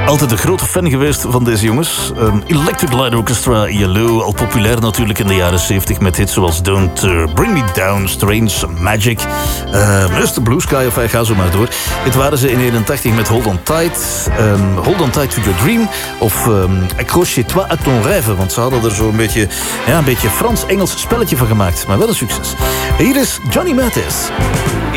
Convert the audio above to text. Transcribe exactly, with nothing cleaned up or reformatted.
Altijd een grote fan geweest van deze jongens. Um, Electric Light Orchestra, Yellow, al populair natuurlijk in de jaren zeventig met hits zoals Don't uh, Bring Me Down, Strange Magic, uh, Mister Blue Sky, of ga zo maar door. Dit waren ze in eenentachtig met Hold On Tight, um, Hold On Tight to Your Dream of um, Accroche-toi à ton rêve, want ze hadden er zo'n beetje, ja, een beetje Frans-Engels spelletje van gemaakt, maar wel een succes. Hier is Johnny Mathis.